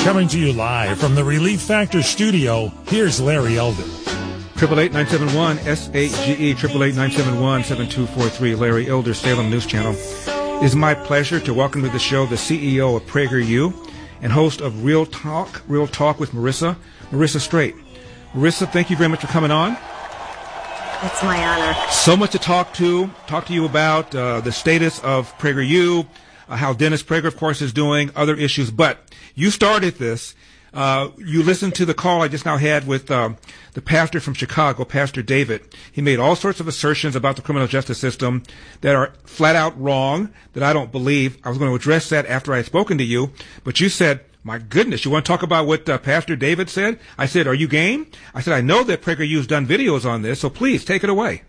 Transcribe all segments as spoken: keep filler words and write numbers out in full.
Coming to you live from the Relief Factor studio, here's Larry Elder. Triple eight nine seven one S H G E triple eight nine seven one seven two four three. Larry Elder, Salem News Channel. It is my pleasure to welcome to the show the C E O of PragerU and host of Real Talk, Real Talk with Marissa, Marissa Straight. Marissa, thank you very much for coming on. It's my honor. So much to talk to, talk to you about uh, the status of PragerU, uh, how Dennis Prager, of course, is doing, other issues. But you started this. Uh, you listened to the call I just now had with uh, the pastor from Chicago, Pastor David. He made all sorts of assertions about the criminal justice system that are flat out wrong, that I don't believe. I was going to address that after I had spoken to you, but you said, my goodness, you want to talk about what uh, Pastor David said? I said, are you game? I said, I know that PragerU's done videos on this, so please take it away.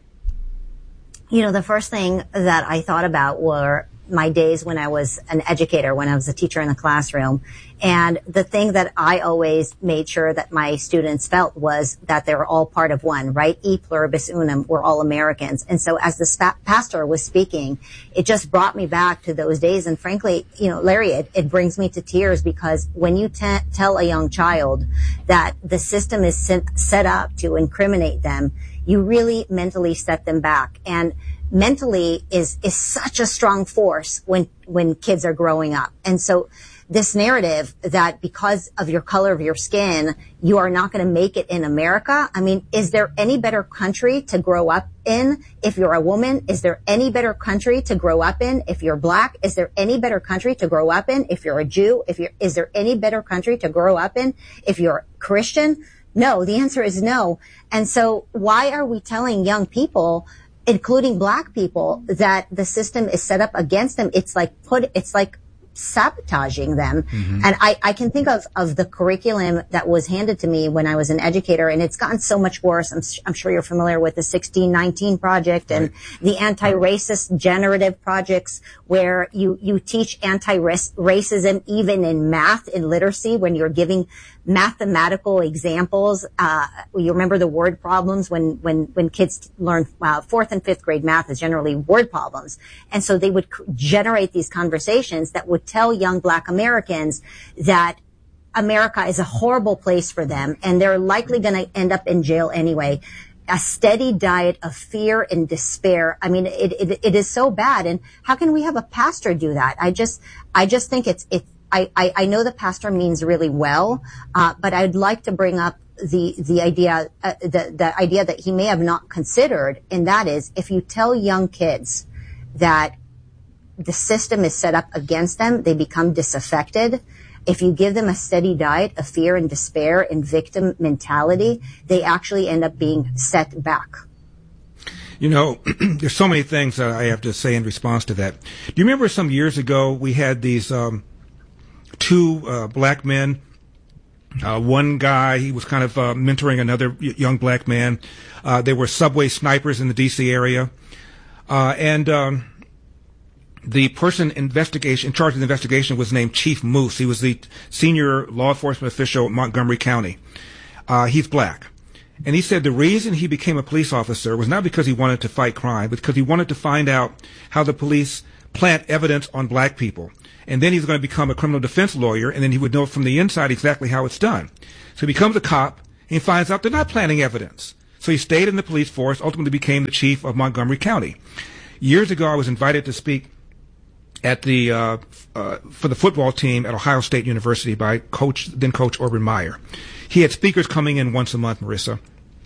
You know, the first thing that I thought about were my days when I was an educator, when I was a teacher in the classroom. And the thing that I always made sure that my students felt was that they were all part of one, right? E pluribus unum, we're all Americans. And so as the spa- pastor was speaking, it just brought me back to those days. And frankly, you know, Larry, it, it brings me to tears, because when you t- tell a young child that the system is set, set up to incriminate them, you really mentally set them back. And mentally is, is such a strong force when, when kids are growing up. And so this narrative that because of your color of your skin, you are not going to make it in America. I mean, is there any better country to grow up in if you're a woman? Is there any better country to grow up in if you're black? Is there any better country to grow up in if you're a Jew? If you're, is there any better country to grow up in if you're Christian? No, the answer is no. And so why are we telling young people, including black people, that the system is set up against them? It's like put, it's like sabotaging them. Mm-hmm. And I, I can think of, of the curriculum that was handed to me when I was an educator, and it's gotten so much worse. I'm, I'm sure you're familiar with the sixteen nineteen project and right. the anti-racist generative projects, where you, you teach anti-racism even in math and literacy when you're giving mathematical examples. Uh, you remember the word problems when, when, when kids learn uh, fourth and fifth grade math is generally word problems. And so they would c- generate these conversations that would tell young black Americans that America is a horrible place for them, and they're likely going to end up in jail anyway. A steady diet of fear and despair. I mean, it, it, it is so bad. And how can we have a pastor do that? I just, I just think it's, it's, I, I, I know the pastor means really well, uh, but I'd like to bring up the, the idea, uh, the, the idea that he may have not considered, and that is, if you tell young kids that the system is set up against them, they become disaffected. If you give them a steady diet of fear and despair and victim mentality, they actually end up being set back. You know, there's so many things that I have to say in response to that. Do you remember some years ago we had these um, two uh, black men? Uh, one guy, he was kind of uh, mentoring another y- young black man. Uh, they were subway snipers in the D C area. Uh, and um, the person investigation in charge of the investigation was named Chief Moose. He was the senior law enforcement official in Montgomery County. Uh, he's black. And he said the reason he became a police officer was not because he wanted to fight crime, but because he wanted to find out how the police plant evidence on black people. And then he's going to become a criminal defense lawyer, and then he would know from the inside exactly how it's done. So he becomes a cop, and he finds out they're not planting evidence. So he stayed in the police force, ultimately became the chief of Montgomery County. Years ago, I was invited to speak at the uh, uh, for the football team at Ohio State University by coach then coach Urban Meyer. He had speakers coming in once a month, Marissa.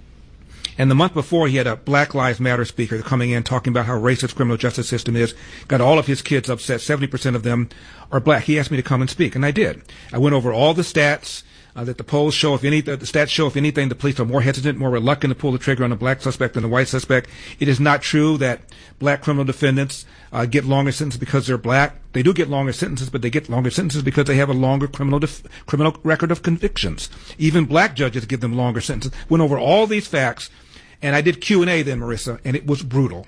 And the month before, he had a Black Lives Matter speaker coming in talking about how racist criminal justice system is. Got all of his kids upset. seventy percent of them are black. He asked me to come and speak, and I did. I went over all the stats uh, that the polls show. If any, the stats show, if anything, the police are more hesitant, more reluctant to pull the trigger on a black suspect than a white suspect. It is not true that black criminal defendants uh, get longer sentences because they're black. They do get longer sentences, but they get longer sentences because they have a longer criminal def- criminal record of convictions. Even black judges give them longer sentences. Went over all these facts. And I did Q and A then, Marissa, and it was brutal.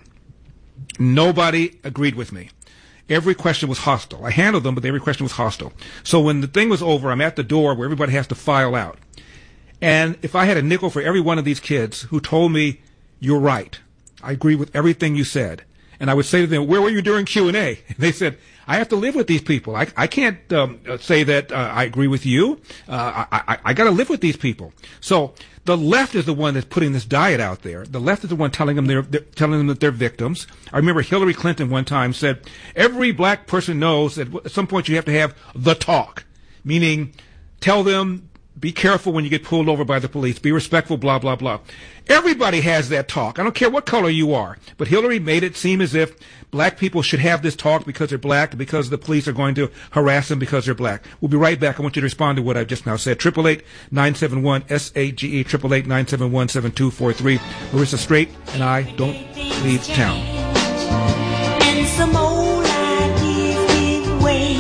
Nobody agreed with me. Every question was hostile. I handled them, but every question was hostile. So when the thing was over, I'm at the door where everybody has to file out. And if I had a nickel for every one of these kids who told me, you're right, I agree with everything you said, and I would say to them, where were you during Q and A? And they said, I have to live with these people. I, I can't um, say that uh, I agree with you. Uh, I, I, I got to live with these people. So the left is the one that's putting this diet out there. The left is the one telling them they're, they're telling them that they're victims. I remember Hillary Clinton one time said, every black person knows that at some point you have to have the talk, meaning tell them, be careful when you get pulled over by the police. Be respectful, blah, blah, blah. Everybody has that talk. I don't care what color you are. But Hillary made it seem as if black people should have this talk because they're black, because the police are going to harass them because they're black. We'll be right back. I want you to respond to what I've just now said. eight eight eight, nine seven one, S A G E, eight eight eight, nine seven one, seven two four three. Marissa Straight and I don't leave town. And some old ideas give way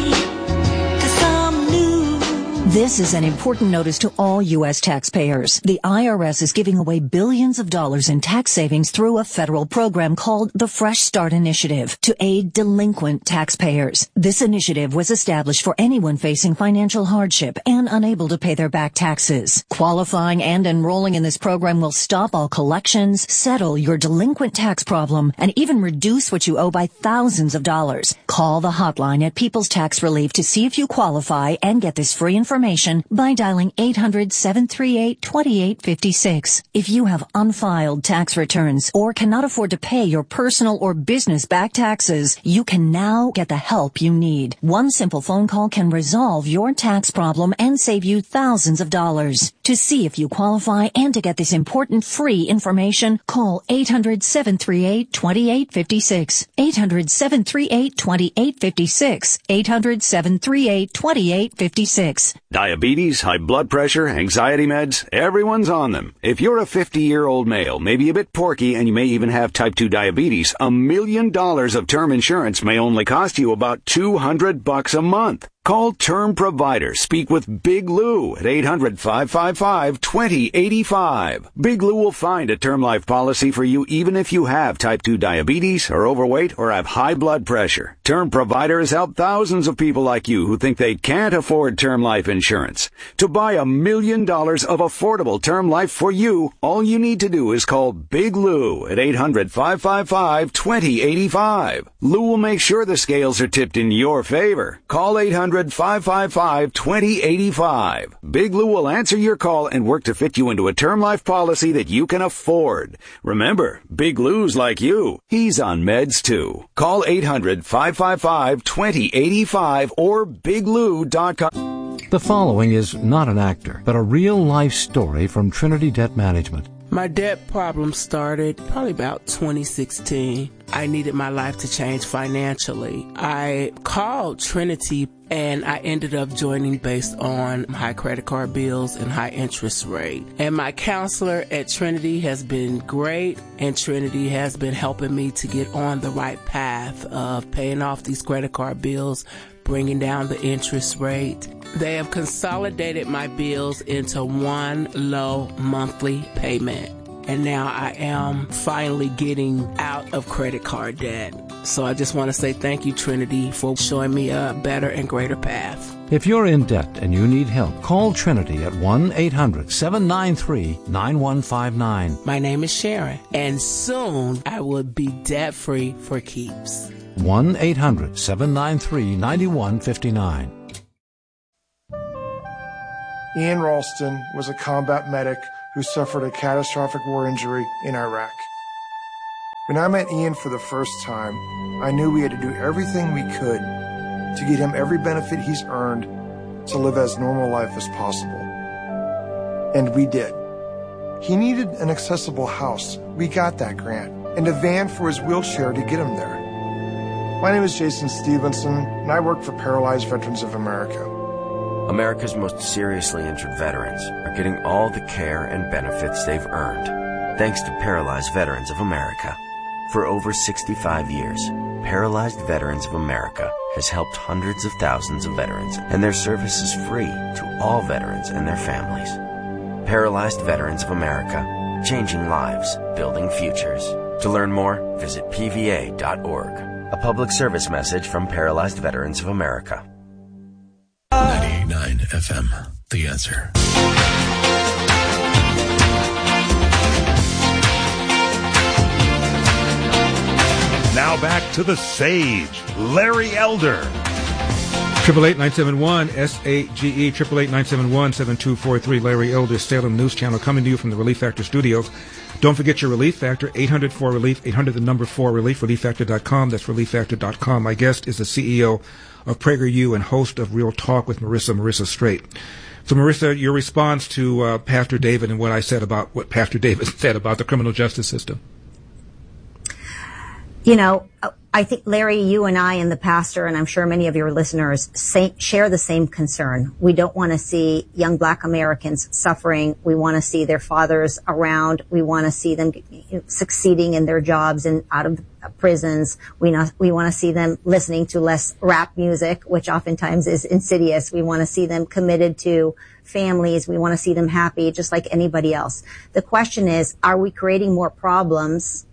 to some new. This is an important notice to all U S taxpayers. The I R S is giving away billions of dollars in tax savings through a federal program called the Fresh Start Initiative to aid delinquent taxpayers. This initiative was established for anyone facing financial hardship and unable to pay their back taxes. Qualifying and enrolling in this program will stop all collections, settle your delinquent tax problem, and even reduce what you owe by thousands of dollars. Call the hotline at People's Tax Relief to see if you qualify and get this free information by dialing eight hundred, seven three eight, two eight five six. If you have unfiled tax returns or cannot afford to pay your personal or business back taxes, you can now get the help you need. One simple phone call can resolve your tax problem and save you thousands of dollars. To see if you qualify and to get this important free information, call eight hundred, seven three eight, two eight five six. eight hundred, seven three eight, two eight five six. eight hundred, seven three eight, two eight five six. Diabetes, high blood pressure, anxiety meds, everyone's on them. If you're a fifty-year-old male, maybe a bit porky, and you may even have type two diabetes, a million dollars of term insurance may only cost you about two hundred bucks a month. Call Term Provider. Speak with Big Lou at eight hundred, five five five, two zero eight five. Big Lou will find a term life policy for you even if you have type two diabetes, are overweight, or have high blood pressure. Term Provider has helped thousands of people like you who think they can't afford term life insurance. To buy a million dollars of affordable term life for you, all you need to do is call Big Lou at eight hundred, five five five, two zero eight five. Lou will make sure the scales are tipped in your favor. Call eight hundred, five five five, two zero eight five. Big Lou will answer your call and work to fit you into a term life policy that you can afford. Remember, Big Lou's like you. He's on meds too. Call eight hundred, five five five, two zero eight five or big lou dot com. The following is not an actor, but a real-life story from Trinity Debt Management. My debt problem started probably about twenty sixteen. I needed my life to change financially. I called Trinity and I ended up joining based on high credit card bills and high interest rate. And my counselor at Trinity has been great, and Trinity has been helping me to get on the right path of paying off these credit card bills, bringing down the interest rate. They have consolidated my bills into one low monthly payment. And now I am finally getting out of credit card debt. So I just want to say thank you, Trinity, for showing me a better and greater path. If you're in debt and you need help, call Trinity at one eight hundred, seven nine three, nine one five nine. My name is Sharon, and soon I will be debt-free for keeps. one eight hundred, seven nine three, nine one five nine. Ian Ralston was a combat medic who suffered a catastrophic war injury in Iraq. When I met Ian for the first time, I knew we had to do everything we could to get him every benefit he's earned to live as normal life as possible. And we did. He needed an accessible house. We got that grant. And a van for his wheelchair to get him there. My name is Jason Stevenson, and I work for Paralyzed Veterans of America. America's most seriously injured veterans are getting all the care and benefits they've earned, thanks to Paralyzed Veterans of America. For over sixty-five years, Paralyzed Veterans of America has helped hundreds of thousands of veterans, and their service is free to all veterans and their families. Paralyzed Veterans of America, changing lives, building futures. To learn more, visit P V A dot org. A public service message from Paralyzed Veterans of America. ninety-nine F M, The Answer. Now back to the sage, Larry Elder. Triple eight nine seven one S A G E triple eight nine seven one seven two four three. Larry Elder, Salem News Channel, coming to you from the Relief Factor Studios. Don't forget your Relief Factor, eight hundred four relief, eight hundred the number four relief, relief factor dot com. That's relief factor dot com. My guest is the C E O of PragerU and host of Real Talk with Marissa, Marissa Straight. So, Marissa, your response to uh, Pastor David and what I said about what Pastor David said about the criminal justice system. You know, I think, Larry, you and I and the pastor, and I'm sure many of your listeners, say, share the same concern. We don't want to see young black Americans suffering. We want to see their fathers around. We want to see them succeeding in their jobs and out of prisons. We know, we want to see them listening to less rap music, which oftentimes is insidious. We want to see them committed to families. We want to see them happy, just like anybody else. The question is, are we creating more problems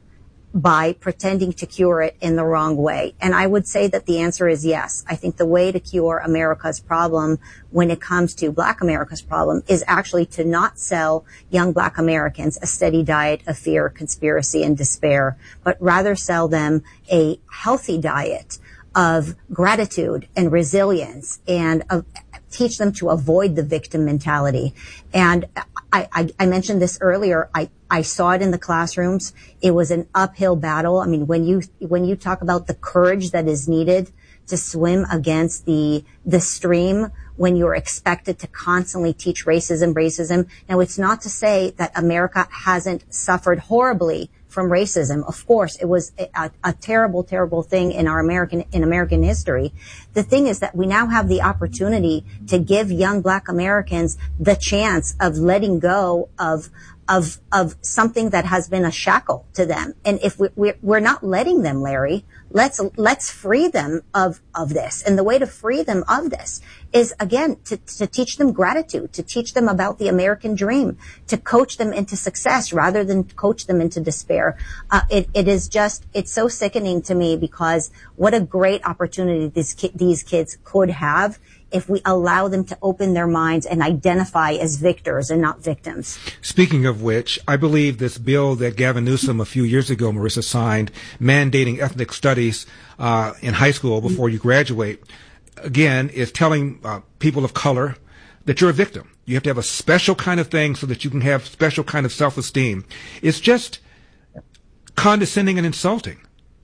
by pretending to cure it in the wrong way? And I would say that the answer is yes. I think the way to cure America's problem when it comes to Black America's problem is actually to not sell young Black Americans a steady diet of fear, conspiracy, and despair, but rather sell them a healthy diet of gratitude and resilience and of teach them to avoid the victim mentality. And I, I, I mentioned this earlier. I, I saw it in the classrooms. It was an uphill battle. I mean, when you, when you talk about the courage that is needed to swim against the, the stream, when you're expected to constantly teach racism, racism. Now, it's not to say that America hasn't suffered horribly from racism. Of course, it was a, a terrible, terrible thing in our American, in American history. The thing is that we now have the opportunity to give young Black Americans the chance of letting go of, of, of something that has been a shackle to them. And if we, we're, we're not letting them, Larry, let's, let's free them of, of this. And the way to free them of this is, again, to, to teach them gratitude, to teach them about the American dream, to coach them into success rather than coach them into despair. Uh, it, it is just, it's so sickening to me because what a great opportunity these, ki- these kids could have if we allow them to open their minds and identify as victors and not victims. Speaking of which, I believe this bill that Gavin Newsom a few years ago, Marissa, signed, mandating ethnic studies uh, in high school before you graduate, again, is telling uh, people of color that you're a victim. You have to have a special kind of thing so that you can have special kind of self-esteem. It's just condescending and insulting.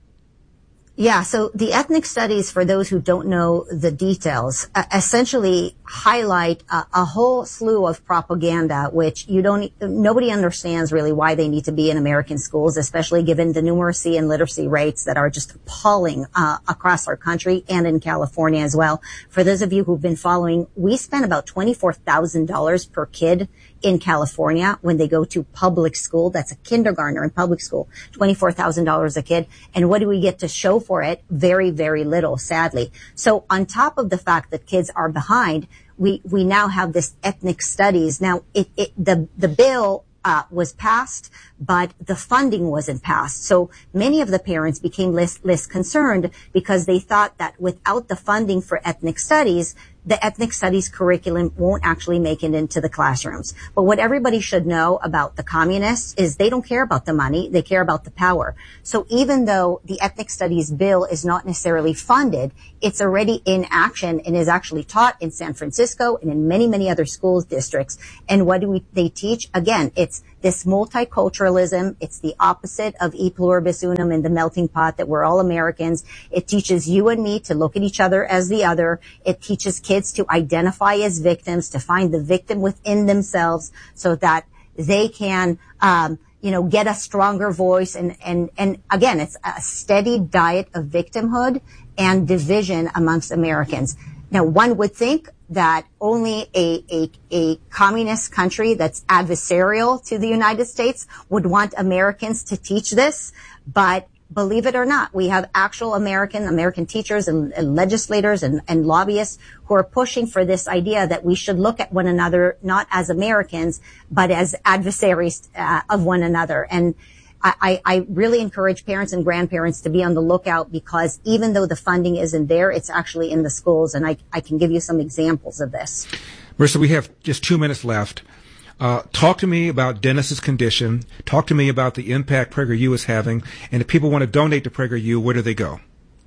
Yeah, so the ethnic studies, for those who don't know the details, uh, essentially highlight uh, a whole slew of propaganda, which you don't, nobody understands really why they need to be in American schools, especially given the numeracy and literacy rates that are just appalling uh, across our country and in California as well. For those of you who've been following, we spend about twenty-four thousand dollars per kid in California when they go to public school. That's a kindergartner in public school, twenty-four thousand dollars a kid. And what do we get to show for it? Very, very little, sadly. So on top of the fact that kids are behind, we, we now have this ethnic studies. Now, it, it, the, the bill Uh, was passed, but the funding wasn't passed. So many of the parents became less, less concerned because they thought that without the funding for ethnic studies, the ethnic studies curriculum won't actually make it into the classrooms. But what everybody should know about the communists is they don't care about the money, they care about the power. So even though the ethnic studies bill is not necessarily funded, it's already in action and is actually taught in San Francisco and in many, many other school districts. And what do we, they teach? Again, it's this multiculturalism. It's the opposite of e pluribus unum in the melting pot, that we're all Americans. It teaches you and me to look at each other as the other. It teaches kids to identify as victims, to find the victim within themselves so that they can, um, you know, get a stronger voice. And, and, and again, it's a steady diet of victimhood and division amongst Americans. Now, one would think that only a, a, a communist country that's adversarial to the United States would want Americans to teach this. But believe it or not, we have actual American, American teachers and, and legislators and, and lobbyists who are pushing for this idea that we should look at one another not as Americans, but as adversaries uh, of one another. And I, I really encourage parents and grandparents to be on the lookout, because even though the funding isn't there, it's actually in the schools. And I, I can give you some examples of this. Marissa, we have just two minutes left. Uh, talk to me about Dennis's condition. Talk to me about the impact PragerU is having. And if people want to donate to PragerU, where do they go?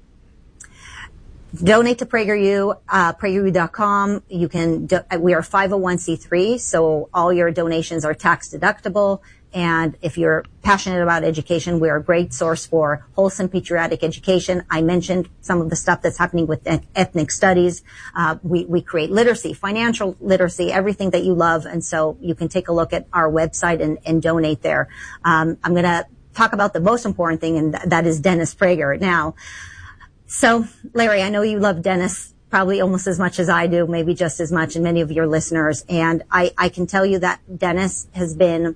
Donate to PragerU, uh, PragerU dot com. You can, do, we are five oh one c three, so all your donations are tax deductible. And if you're passionate about education, we're a great source for wholesome patriotic education. I mentioned some of the stuff that's happening with ethnic studies. Uh, we, we create literacy, financial literacy, everything that you love. And so you can take a look at our website and, and donate there. Um, I'm going to talk about the most important thing, and th- that is Dennis Prager. Now, so Larry, I know you love Dennis probably almost as much as I do, maybe just as much, and many of your listeners. And I, I can tell you that Dennis has been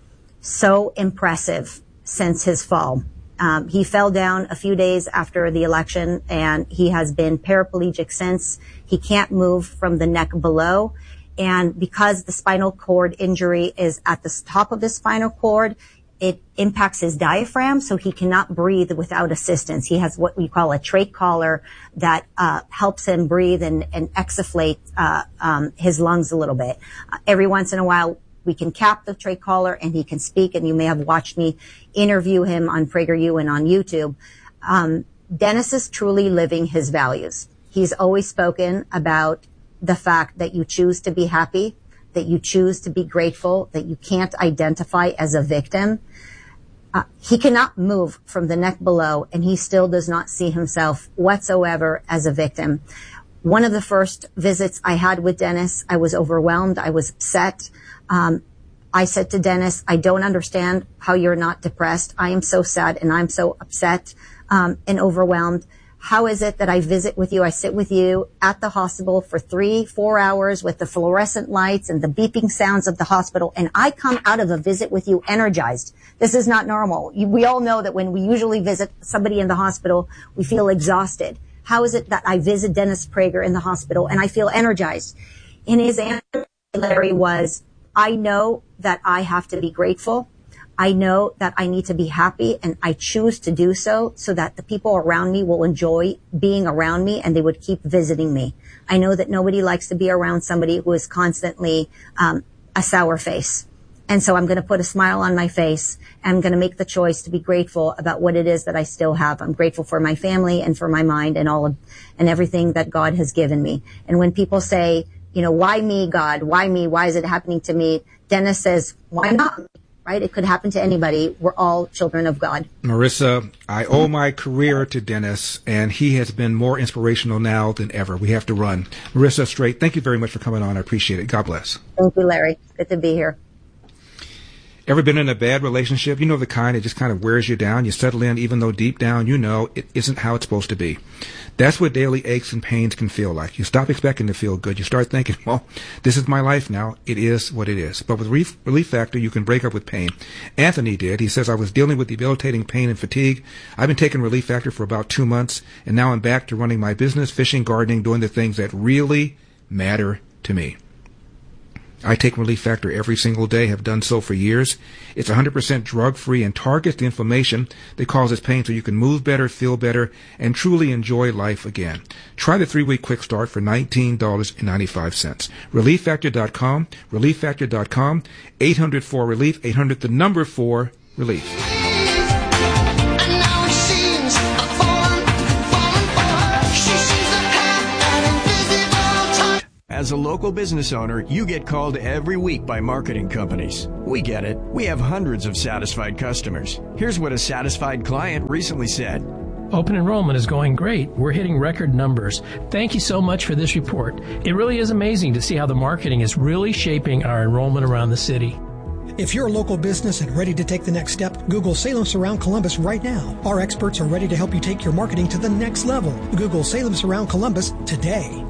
so impressive since his fall. Um, he fell down a few days after the election, and he has been paraplegic since. He can't move from the neck below. And because the spinal cord injury is at the top of his spinal cord, it impacts his diaphragm, so he cannot breathe without assistance. He has what we call a trach collar that uh, helps him breathe and, and exfoliate uh, um, his lungs a little bit. Uh, every once in a while, we can cap the trach collar and he can speak, and you may have watched me interview him on PragerU and on YouTube. Um, Dennis is truly living his values. He's always spoken about the fact that you choose to be happy, that you choose to be grateful, that you can't identify as a victim. Uh, he cannot move from the neck below, and he still does not see himself whatsoever as a victim. One of the first visits I had with Dennis, I was overwhelmed. I was upset. Um, I said to Dennis, I don't understand how you're not depressed. I am so sad and I'm so upset um, and overwhelmed. How is it that I visit with you? I sit with you at the hospital for three, four hours with the fluorescent lights and the beeping sounds of the hospital, and I come out of a visit with you energized. This is not normal. You, we all know that when we usually visit somebody in the hospital, we feel exhausted. How is it that I visit Dennis Prager in the hospital and I feel energized? And his answer, Larry, was, I know that I have to be grateful. I know that I need to be happy, and I choose to do so so that the people around me will enjoy being around me and they would keep visiting me. I know that nobody likes to be around somebody who is constantly um, a sour face. And so I'm going to put a smile on my face. And I'm going to make the choice to be grateful about what it is that I still have. I'm grateful for my family and for my mind and all of, and everything that God has given me. And when people say, you know, why me, God? Why me? Why is it happening to me? Dennis says, why not? Right? It could happen to anybody. We're all children of God. Marissa, I owe my career to Dennis, and he has been more inspirational now than ever. We have to run. Marissa Straight, thank you very much for coming on. I appreciate it. God bless. Thank you, Larry. Good to be here. Ever been in a bad relationship? You know, the kind that just kind of wears you down. You settle in even though deep down you know it isn't how it's supposed to be. That's what daily aches and pains can feel like. You stop expecting to feel good. You start thinking, well, this is my life now. It is what it is. But with Relief, Relief Factor, you can break up with pain. Anthony did. He says, I was dealing with debilitating pain and fatigue. I've been taking Relief Factor for about two months, and now I'm back to running my business, fishing, gardening, doing the things that really matter to me. I take Relief Factor every single day, have done so for years. It's one hundred percent drug-free and targets the inflammation that causes pain so you can move better, feel better, and truly enjoy life again. Try the three-week quick start for nineteen ninety-five. relief factor dot com, relief factor dot com, eight hundred four relief, eight hundred the number four relief. As a local business owner, you get called every week by marketing companies. We get it. We have hundreds of satisfied customers. Here's what a satisfied client recently said. Open enrollment is going great. We're hitting record numbers. Thank you so much for this report. It really is amazing to see how the marketing is really shaping our enrollment around the city. If you're a local business and ready to take the next step, Google Salem Surround Columbus right now. Our experts are ready to help you take your marketing to the next level. Google Salem Surround Columbus today.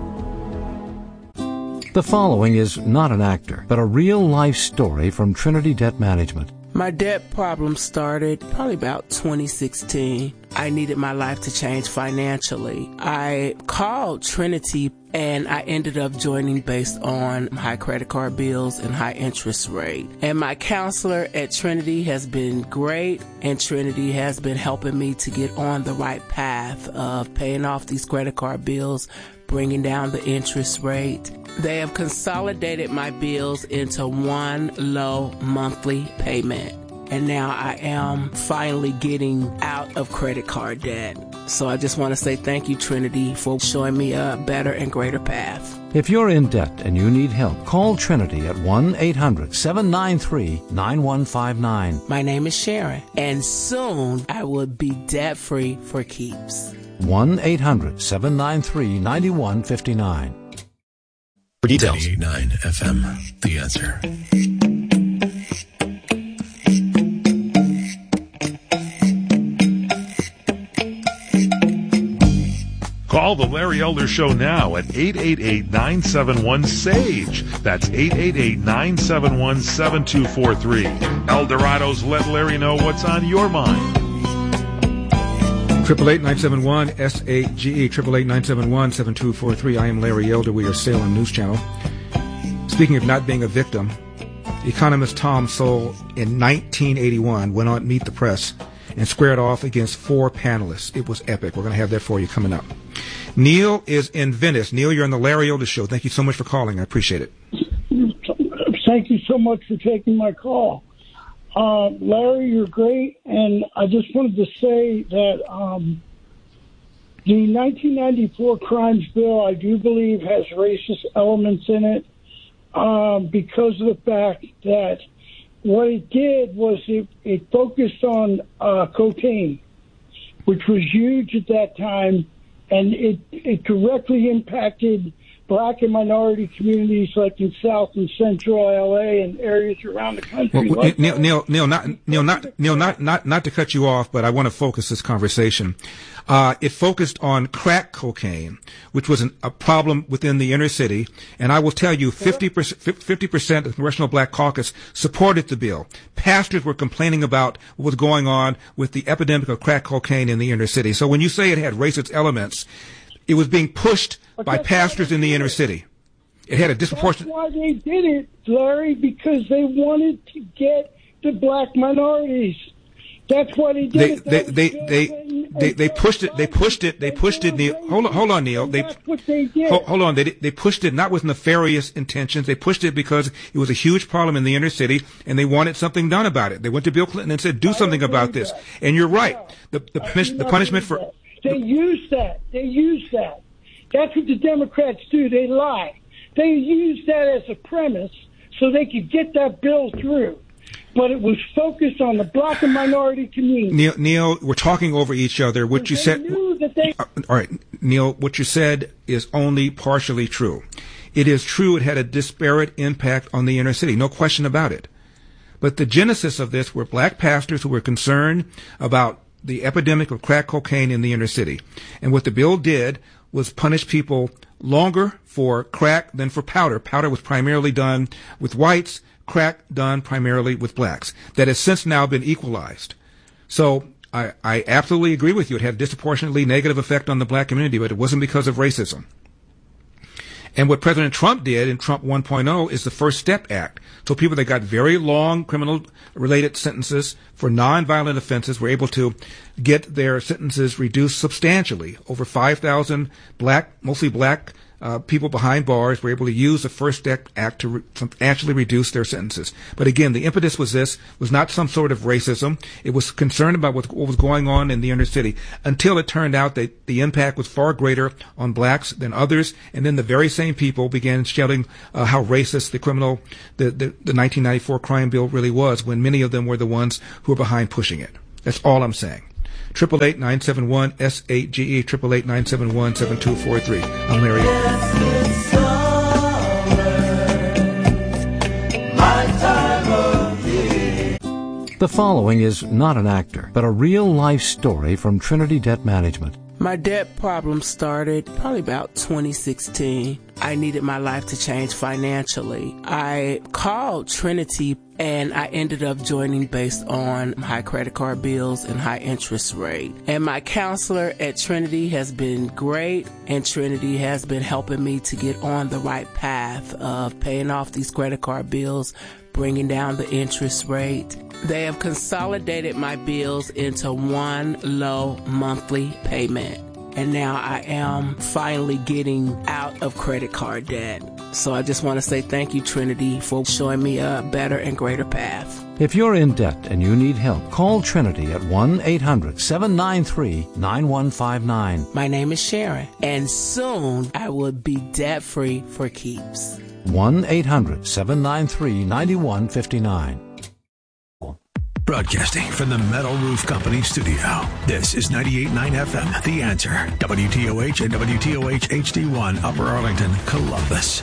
The following is not an actor, but a real-life story from Trinity Debt Management. My debt problem started probably about twenty sixteen. I needed my life to change financially. I called Trinity and I ended up joining based on high credit card bills and high interest rate. And my counselor at Trinity has been great, and Trinity has been helping me to get on the right path of paying off these credit card bills, bringing down the interest rate. They have consolidated my bills into one low monthly payment. And now I am finally getting out of credit card debt. So I just want to say thank you, Trinity, for showing me a better and greater path. If you're in debt and you need help, call Trinity at one eight hundred seven nine three nine one five nine. My name is Sharon, and soon I will be debt-free for keeps. one eight hundred seven nine three nine one five nine. For details. ninety-eight point nine F M, The Answer. Call the Larry Elder Show now at eight eight eight nine seven one S A G E. That's eight eight eight nine seven one seven two four three. Eldorado's Let Larry Know What's on Your Mind. Triple eight nine seven one S A G E. Triple eight nine seven one seven two four three. I am Larry Elder. We are Salem News Channel. Speaking of not being a victim, economist Tom Sowell in nineteen eighty-one went on Meet the Press and squared off against four panelists. It was epic. We're going to have that for you coming up. Neil is in Venice. Neil, you're on the Larry Elder Show. Thank you so much for calling. I appreciate it. Thank you so much for taking my call. Uh, Larry, you're great. And I just wanted to say that um, the nineteen ninety-four Crimes Bill, I do believe, has racist elements in it um, because of the fact that what it did was it, it focused on uh, cocaine, which was huge at that time, and it, it directly impacted black and minority communities like in South and Central L A and areas around the country. Well, like Neil, Neil, Neil, not, Neil, not, Neil, not, not, not to cut you off, but I want to focus this conversation. Uh, it focused on crack cocaine, which was an, a problem within the inner city. And I will tell you, fifty percent, fifty percent of the Congressional Black Caucus supported the bill. Pastors were complaining about what was going on with the epidemic of crack cocaine in the inner city. So when you say it had racist elements, it was being pushed by pastors in the inner city. It had a disproportionate. That's why they did it, Larry, because they wanted to get the black minorities. That's why they did they, it. They, they, they, they, they pushed it. They pushed it. They pushed it. Neil, hold on, hold on, Neil. They, that's what they did. Hold, hold on. They, they pushed it not with nefarious intentions. They pushed it because it was a huge problem in the inner city, and they wanted something done about it. They went to Bill Clinton and said, "Do something about this." And you're right. The, the, punish, the punishment for they use that. They use that. That's what the Democrats do. They lie. They use that as a premise so they could get that bill through. But it was focused on the black and minority community. Neil, Neil, we're talking over each other. What you they said. Knew that they, uh, all right, Neil, what you said is only partially true. It is true it had a disparate impact on the inner city, no question about it. But the genesis of this were black pastors who were concerned about the epidemic of crack cocaine in the inner city. And what the bill did was punish people longer for crack than for powder. Powder was primarily done with whites, crack done primarily with blacks. That has since now been equalized. So I, I absolutely agree with you. It had a disproportionately negative effect on the black community, but it wasn't because of racism. And what President Trump did in Trump one point oh is the First Step Act. So people that got very long criminal-related sentences for nonviolent offenses were able to get their sentences reduced substantially. Over five thousand black, mostly black uh, people behind bars were able to use the First Step Act to re- substantially reduce their sentences. But again, the impetus was this, was not some sort of racism. It was concerned about what, what was going on in the inner city until it turned out that the impact was far greater on blacks than others. And then the very same people began shouting uh, how racist the criminal, the, the, the nineteen ninety-four crime bill really was, when many of them were the ones who were behind pushing it. That's all I'm saying. Triple eight nine seven one S eight G E. Triple eight nine seven one seven two four three. I'm Larry. The following is not an actor, but a real-life story from Trinity Debt Management. My debt problem started probably about twenty sixteen. I needed my life to change financially. I called Trinity and I ended up joining based on high credit card bills and high interest rate. And my counselor at Trinity has been great, and Trinity has been helping me to get on the right path of paying off these credit card bills, bringing down the interest rate. They have consolidated my bills into one low monthly payment. and now I am finally getting out of credit card debt. So I just want to say thank you, Trinity, for showing me a better and greater path. If you're in debt and you need help, call Trinity at one eight hundred seven nine three nine one five nine. My name is Sharon, and soon I will be debt-free for keeps. one eight hundred seven nine three nine one five nine. Broadcasting from the Metal Roof Company studio. This is ninety-eight point nine F M, The Answer. W T O H and W T O H H D one, Upper Arlington, Columbus.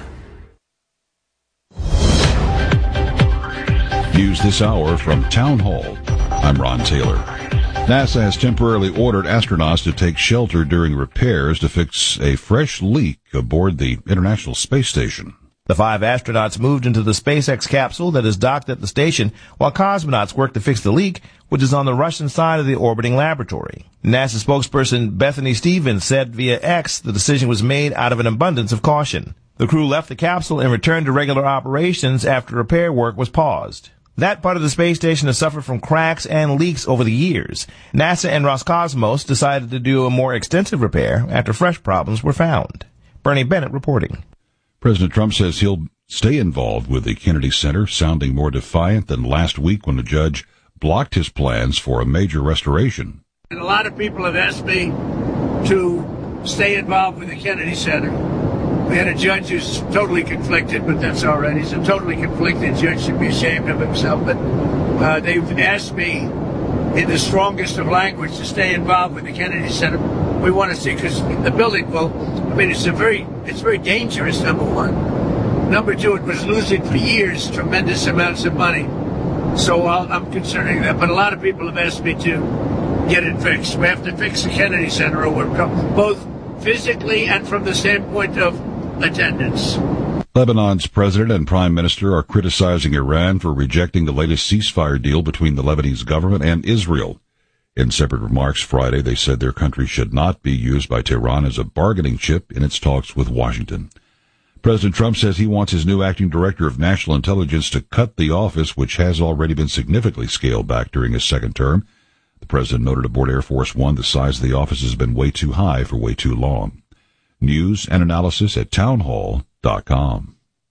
News this hour from Town Hall. I'm Ron Taylor. NASA has temporarily ordered astronauts to take shelter during repairs to fix a fresh leak aboard the International Space Station. The five astronauts moved into the SpaceX capsule that is docked at the station, while cosmonauts work to fix the leak, which is on the Russian side of the orbiting laboratory. NASA spokesperson Bethany Stevens said via X the decision was made out of an abundance of caution. The crew left the capsule and returned to regular operations after repair work was paused. That part of the space station has suffered from cracks and leaks over the years. NASA and Roscosmos decided to do a more extensive repair after fresh problems were found. Bernie Bennett reporting. President Trump says he'll stay involved with the Kennedy Center, sounding more defiant than last week when a judge blocked his plans for a major restoration. And a lot of people have asked me to stay involved with the Kennedy Center. We had a judge who's totally conflicted, but that's all right. He's a totally conflicted judge, should be ashamed of himself. But uh, they've asked me in the strongest of language to stay involved with the Kennedy Center. We want to see, because the building, well, I mean, it's a very, it's very dangerous, number one. Number two, it was losing for years tremendous amounts of money. So uh, I'm concerning that. But a lot of people have asked me to get it fixed. We have to fix the Kennedy Center, or we're co- both physically and from the standpoint of attendance. Lebanon's president and prime minister are criticizing Iran for rejecting the latest ceasefire deal between the Lebanese government and Israel. In separate remarks Friday, they said their country should not be used by Tehran as a bargaining chip in its talks with Washington. President Trump says he wants his new acting director of national intelligence to cut the office, which has already been significantly scaled back during his second term. The president noted aboard Air Force One the size of the office has been way too high for way too long. News and analysis at townhall dot com.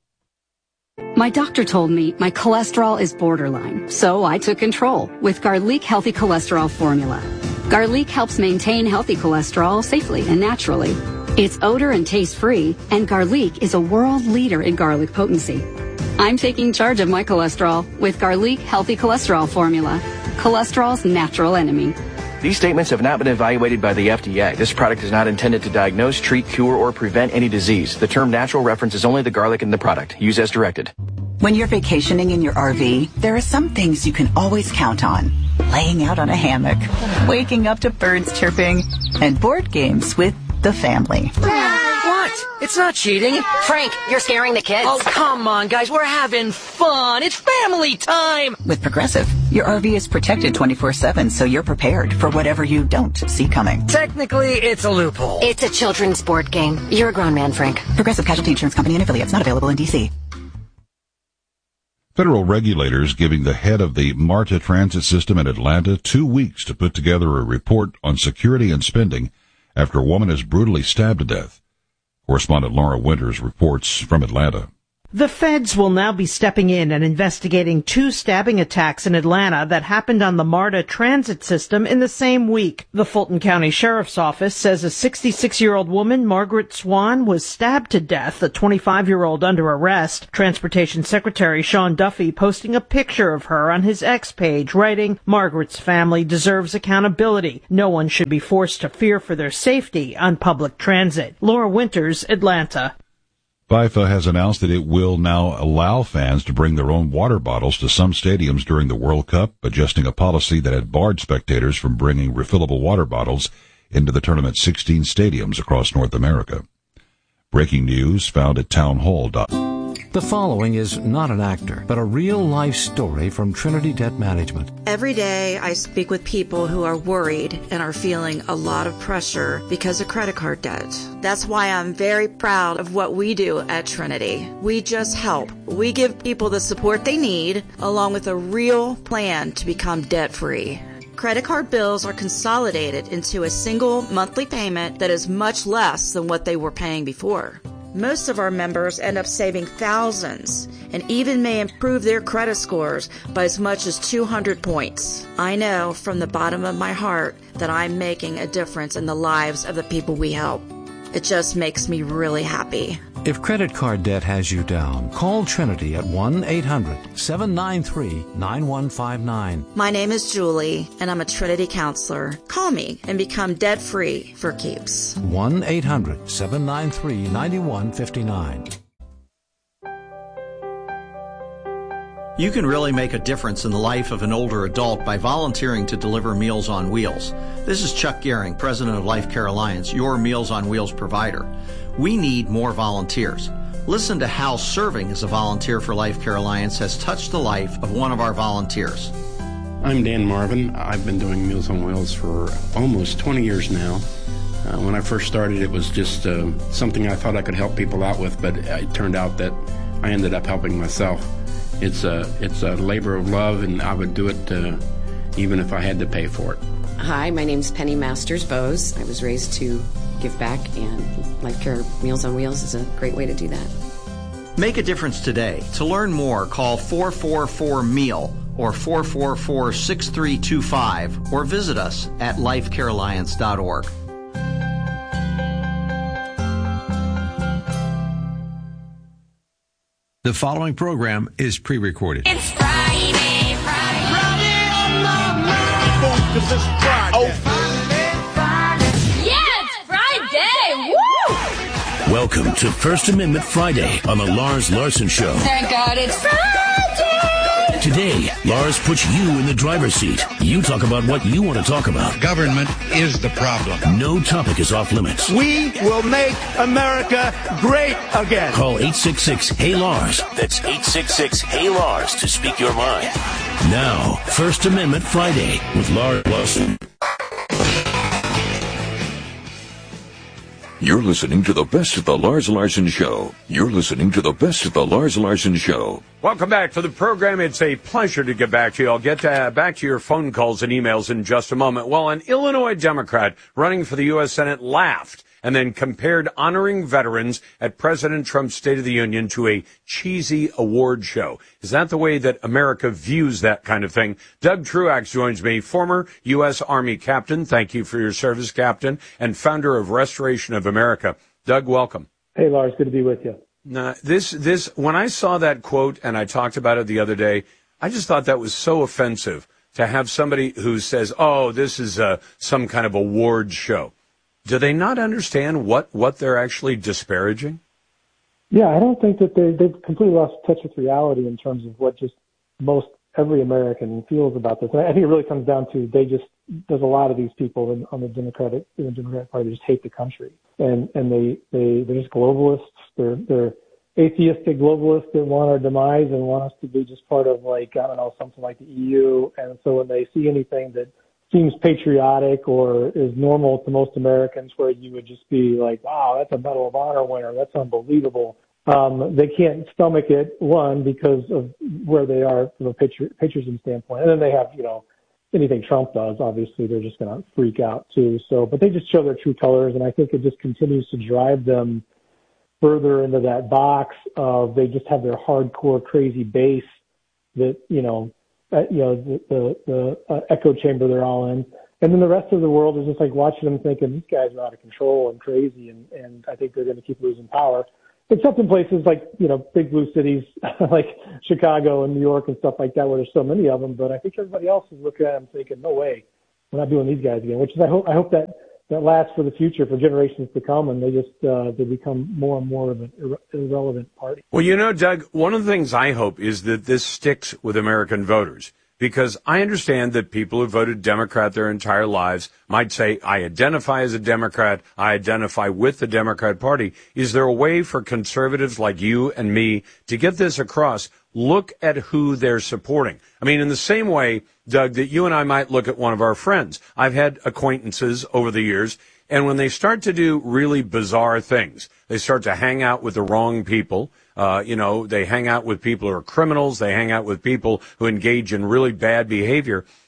My doctor told me my cholesterol is borderline, so I took control with Garlic Healthy Cholesterol Formula. Garlic helps maintain healthy cholesterol safely and naturally. It's odor and taste-free, and Garlic is a world leader in garlic potency. I'm taking charge of my cholesterol with Garlic Healthy Cholesterol Formula, cholesterol's natural enemy. These statements have not been evaluated by the F D A. This product is not intended to diagnose, treat, cure, or prevent any disease. The term natural references only the garlic in the product. Use as directed. When you're vacationing in your R V, there are some things you can always count on. Laying out on a hammock, waking up to birds chirping, and board games with the family. What? It's not cheating. Frank, you're scaring the kids. Oh, come on, guys. We're having fun. It's family time. With Progressive, your R V is protected twenty-four seven, so you're prepared for whatever you don't see coming. Technically, it's a loophole. It's a children's board game. You're a grown man, Frank. Progressive Casualty Insurance Company and affiliates, not available in D C. Federal regulators giving the head of the MARTA transit system in Atlanta two weeks to put together a report on security and spending after a woman is brutally stabbed to death. Correspondent Laura Winters reports from Atlanta. The feds will now be stepping in and investigating two stabbing attacks in Atlanta that happened on the MARTA transit system in the same week. The Fulton County Sheriff's Office says a sixty-six-year-old woman, Margaret Swan, was stabbed to death, a twenty-five-year-old under arrest. Transportation Secretary Sean Duffy posting a picture of her on his X page, writing, "Margaret's family deserves accountability. No one should be forced to fear for their safety on public transit." Laura Winters, Atlanta. FIFA has announced that it will now allow fans to bring their own water bottles to some stadiums during the World Cup, adjusting a policy that had barred spectators from bringing refillable water bottles into the tournament's sixteen stadiums across North America. Breaking news found at townhall dot com. The following is not an actor, but a real-life story from Trinity Debt Management. Every day I speak with people who are worried and are feeling a lot of pressure because of credit card debt. That's why I'm very proud of what we do at Trinity. We just help. We give people the support they need, along with a real plan to become debt-free. Credit card bills are consolidated into a single monthly payment that is much less than what they were paying before. Most of our members end up saving thousands and even may improve their credit scores by as much as two hundred points. I know from the bottom of my heart that I'm making a difference in the lives of the people we help. It just makes me really happy. If credit card debt has you down, call Trinity at one eight hundred seven nine three nine one five nine. My name is Julie, and I'm a Trinity counselor. Call me and become debt-free for keeps. one eight hundred seven nine three nine one five nine. You can really make a difference in the life of an older adult by volunteering to deliver Meals on Wheels. This is Chuck Gehring, president of Life Care Alliance, your Meals on Wheels provider. We need more volunteers. Listen to how serving as a volunteer for Life Care Alliance has touched the life of one of our volunteers. I'm Dan Marvin. I've been doing Meals on Wheels for almost twenty years now. Uh, when I first started, it was just uh, something I thought I could help people out with, but it turned out that I ended up helping myself. It's a, it's a labor of love, and I would do it uh, even if I had to pay for it. Hi, my name's Penny Masters Bose. I was raised to give back, and Life Care Meals on Wheels is a great way to do that. Make a difference today. To learn more, call four four four M E A L or four four four, six three two five or visit us at life care alliance dot org. The following program is pre-recorded. It's Friday, Friday, Friday on my mind. Because it's Friday. Oh, Friday, Friday. Yeah, it's Friday. Woo! Welcome to First Amendment Friday on the Lars Larson Show. Thank God it's Friday. Today, Lars puts you in the driver's seat. You talk about what you want to talk about. Government is the problem. No topic is off limits. We will make America great again. Call eight six six, H E Y, Lars. That's eight six six, H E Y, Lars to speak your mind. Now, First Amendment Friday with Lars Larson. You're listening to the best of the Lars Larson Show. You're listening to the best of the Lars Larson Show. Welcome back to the program. It's a pleasure to get back to you. I'll get to, uh, back to your phone calls and emails in just a moment. Well, an Illinois Democrat running for the U S Senate laughed and then compared honoring veterans at President Trump's State of the Union to a cheesy award show. Is that the way that America views that kind of thing? Doug Truax joins me, former U S Army captain. Thank you for your service, Captain, and founder of Restoration of America. Doug, welcome. Hey, Lars, good to be with you. Now, this, this, when I saw that quote and I talked about it the other day, I just thought that was so offensive to have somebody who says, oh, this is a, some kind of award show. Do they not understand what, what they're actually disparaging? Yeah, I don't think that they, they've completely lost touch with reality in terms of what just most every American feels about this. And I think it really comes down to they just, there's a lot of these people in, on the Democratic, in the Democratic Party that just hate the country. And, and they, they, they're just globalists. They're, they're atheistic globalists that want our demise and want us to be just part of, like, I don't know, something like the E U. And so when they see anything that seems patriotic or is normal to most Americans, where you would just be like, wow, that's a Medal of Honor winner, that's unbelievable. Um, they can't stomach it, one, because of where they are from a patri- patriotism standpoint. And then they have, you know, anything Trump does, obviously they're just going to freak out too. So, but they just show their true colors. And I think it just continues to drive them further into that box of they just have their hardcore crazy base that, you know, Uh, you know, the, the, the uh, echo chamber they're all in. And then the rest of the world is just like watching them thinking these guys are out of control and crazy. And, and I think they're going to keep losing power, except in places like, you know, big blue cities like Chicago and New York and stuff like that, where there's so many of them. But I think everybody else is looking at them thinking, no way, we're not doing these guys again, which is, I hope, I hope that, that lasts for the future, for generations to come, and they just uh, they become more and more of an irre- irrelevant party. Well, you know, Doug, one of the things I hope is that this sticks with American voters, because I understand that people who voted Democrat their entire lives might say, I identify as a Democrat, I identify with the Democrat Party. Is there a way for conservatives like you and me to get this across? Look at who they're supporting. I mean, in the same way, Doug, that you and I might look at one of our friends. I've had acquaintances over the years, and when they start to do really bizarre things, they start to hang out with the wrong people. Uh, you know, they hang out with people who are criminals. They hang out with people who engage in really bad behavior.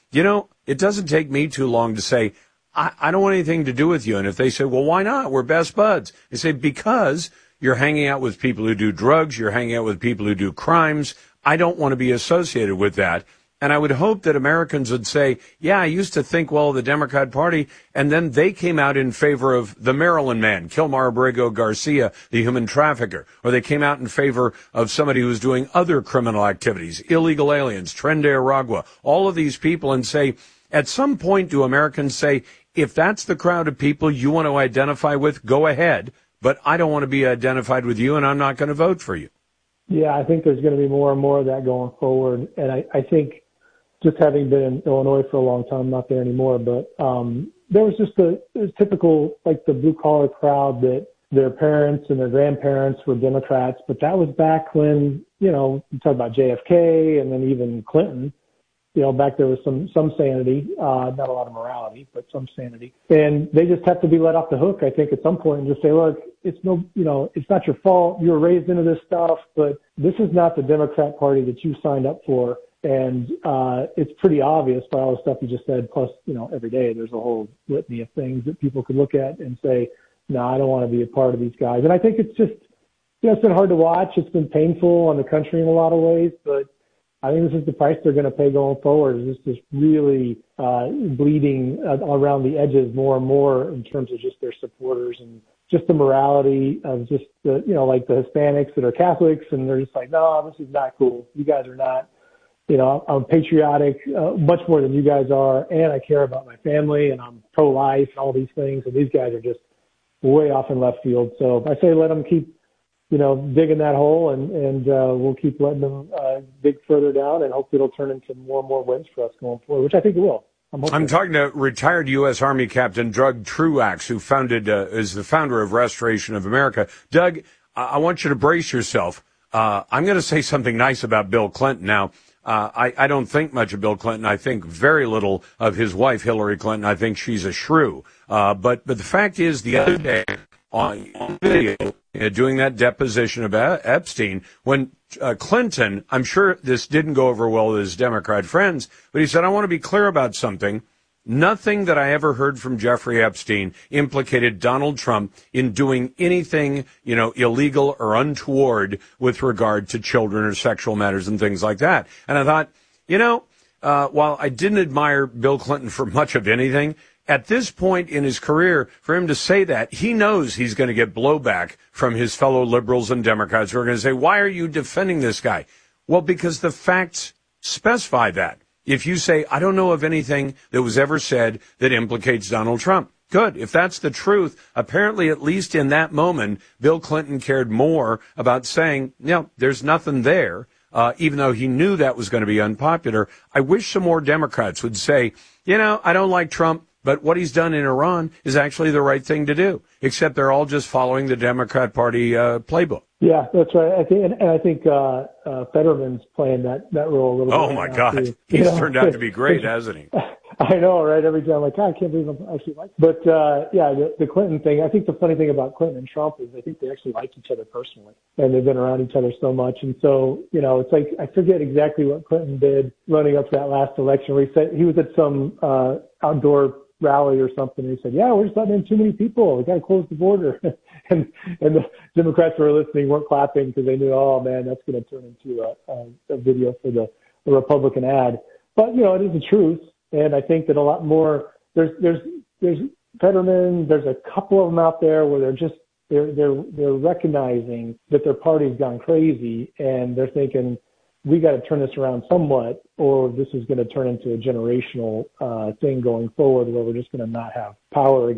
you know, it doesn't take me too long to say, I, I don't want anything to do with you. And if they say, well, why not? We're best buds. They say, because you're hanging out with people who do drugs. You're hanging out with people who do crimes. I don't want to be associated with that. And I would hope that Americans would say, yeah, I used to think well of the Democrat Party, and then they came out in favor of the Maryland man, Kilmar Abrego Garcia, the human trafficker, or they came out in favor of somebody who's doing other criminal activities, illegal aliens, Tren de Aragua, all of these people, and say, at some point do Americans say, if that's the crowd of people you want to identify with, go ahead, but I don't want to be identified with you, and I'm not going to vote for you. Yeah, I think there's going to be more and more of that going forward, and I, I think just having been in Illinois for a long time, not there anymore, but um, there was just a, a typical, like the blue-collar crowd that their parents and their grandparents were Democrats, but that was back when, you know, you talk about J F K and then even Clinton. You know, back there was some, some sanity, uh, not a lot of morality, but some sanity. And they just have to be let off the hook, I think, at some point and just say, look, it's no, you know, it's not your fault. You were raised into this stuff, but this is not the Democrat Party that you signed up for. And uh, it's pretty obvious by all the stuff you just said. Plus, you know, every day there's a whole litany of things that people could look at and say, no, I don't want to be a part of these guys. And I think it's just, you know, it's been hard to watch. It's been painful on the country in a lot of ways, but I think this is the price they're going to pay going forward. Is this really uh, bleeding uh, around the edges more and more in terms of just their supporters and just the morality of just the, you know, like the Hispanics that are Catholics, and they're just like, no, this is not cool. You guys are not. You know, I'm patriotic uh, much more than you guys are, and I care about my family, and I'm pro-life and all these things, and these guys are just way off in left field. So I say let them keep, you know, digging that hole, and, and uh, we'll keep letting them uh, dig further down, and hopefully it'll turn into more and more wins for us going forward, which I think it will. I'm, I'm talking to retired U S Army Captain Doug Truax, who founded uh, is the founder of Restoration of America. Doug, I, I want you to brace yourself. Uh, I'm going to say something nice about Bill Clinton now. Uh, I, I don't think much of Bill Clinton. I think very little of his wife, Hillary Clinton. I think she's a shrew. Uh, but, but the fact is, the other day on, on video, uh, doing that deposition about Epstein, when uh, Clinton, I'm sure this didn't go over well with his Democrat friends, but he said, I want to be clear about something. Nothing that I ever heard from Jeffrey Epstein implicated Donald Trump in doing anything, you know, illegal or untoward with regard to children or sexual matters and things like that. And I thought, you know, uh, while I didn't admire Bill Clinton for much of anything, at this point in his career, for him to say that, he knows he's going to get blowback from his fellow liberals and Democrats who are going to say, why are you defending this guy? Well, because the facts specify that. If you say, I don't know of anything that was ever said that implicates Donald Trump, good. If that's the truth, apparently, at least in that moment, Bill Clinton cared more about saying, you know, there's nothing there, uh, even though he knew that was going to be unpopular. I wish some more Democrats would say, you know, I don't like Trump, but what he's done in Iran is actually the right thing to do, except they're all just following the Democrat Party uh, playbook. Yeah, that's right. I think, and, and I think uh, uh, Fetterman's playing that, that role a little oh bit. Oh, my now, God. Too. He's you know? turned out to be great, hasn't he? I know, right? Every time I'm like, God, I can't believe I'm actually like But, uh, yeah, the, the Clinton thing, I think the funny thing about Clinton and Trump is I think they actually like each other personally, and they've been around each other so much. And so, you know, it's like I forget exactly what Clinton did running up to that last election where he said he was at some uh, outdoor rally or something, and he said, yeah, we're just letting in too many people. We got to close the border. and and the Democrats who were listening weren't clapping because they knew, oh, man, that's going to turn into a, a, a video for the, the Republican ad. But, you know, it is the truth. And I think that a lot more, there's, there's, there's Fetterman, there's a couple of them out there where they're just, they're, they're, they're recognizing that their party's gone crazy, and they're thinking, we got to turn this around somewhat, or this is going to turn into a generational uh, thing going forward where we're just going to not have power